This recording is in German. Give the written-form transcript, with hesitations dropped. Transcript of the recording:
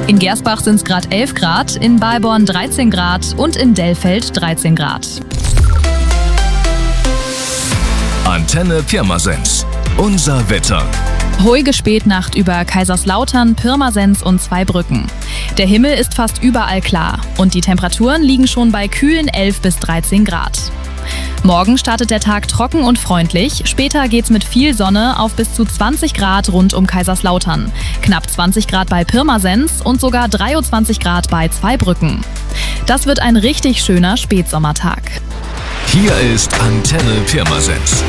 In Gersbach sind es gerade 11 Grad, in Balborn 13 Grad und in Dellfeld 13 Grad. Antenne Pirmasens. Unser Wetter. Ruhige Spätnacht über Kaiserslautern, Pirmasens und Zweibrücken. Der Himmel ist fast überall klar und die Temperaturen liegen schon bei kühlen 11 bis 13 Grad. Morgen startet der Tag trocken und freundlich, später geht's mit viel Sonne auf bis zu 20 Grad rund um Kaiserslautern, knapp 20 Grad bei Pirmasens und sogar 23 Grad bei Zweibrücken. Das wird ein richtig schöner Spätsommertag. Hier ist Antenne Pirmasens.